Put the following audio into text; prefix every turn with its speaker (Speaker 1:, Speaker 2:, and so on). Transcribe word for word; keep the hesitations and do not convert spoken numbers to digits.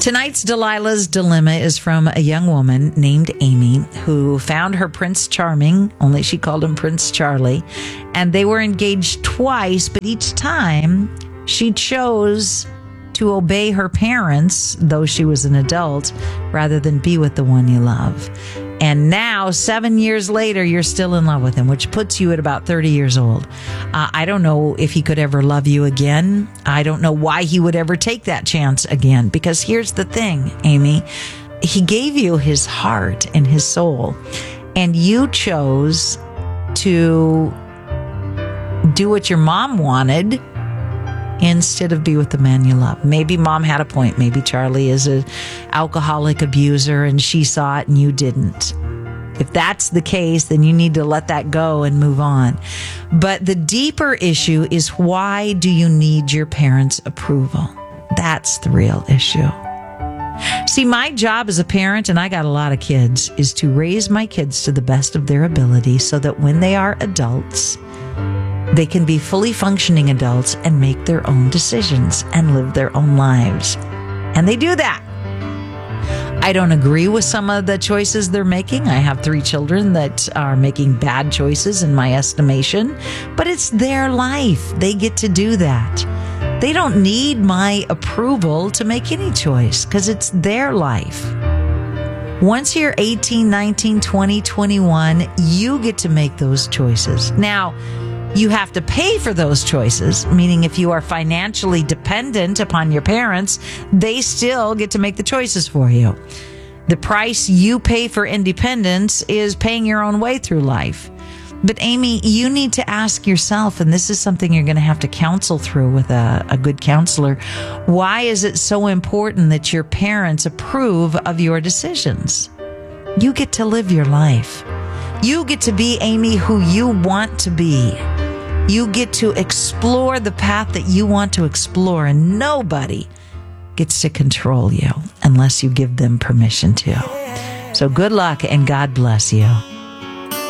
Speaker 1: Tonight's Delilah's Dilemma is from a young woman named Amy who found her Prince Charming, only she called him Prince Charlie, and they were engaged twice, but each time she chose to obey her parents, though she was an adult, rather than be with the one you love. And now, seven years later, you're still in love with him, which puts you at about thirty years old. Uh, I don't know if he could ever love you again. I don't know why he would ever take that chance again. Because here's the thing, Amy. He gave you his heart and his soul. And you chose to do what your mom wanted instead of be with the man you love. Maybe mom had a point. Maybe Charlie is an alcoholic abuser and she saw it and you didn't. If that's the case, then you need to let that go and move on. But the deeper issue is, why do you need your parents' approval? That's the real issue. See, my job as a parent, and I got a lot of kids, is to raise my kids to the best of their ability so that when they are adults, they can be fully functioning adults and make their own decisions and live their own lives. And they do that. I don't agree with some of the choices they're making. I have three children that are making bad choices in my estimation, but it's their life. They get to do that. They don't need my approval to make any choice because it's their life. Once you're eighteen, nineteen, twenty, twenty-one, you get to make those choices. Now, you have to pay for those choices, meaning if you are financially dependent upon your parents, they still get to make the choices for you. The price you pay for independence is paying your own way through life. But Amy, you need to ask yourself, and this is something you're going to have to counsel through with a, a good counselor, why is it so important that your parents approve of your decisions? You get to live your life. You get to be, Amy, who you want to be. You get to explore the path that you want to explore, and nobody gets to control you unless you give them permission to. So good luck and God bless you.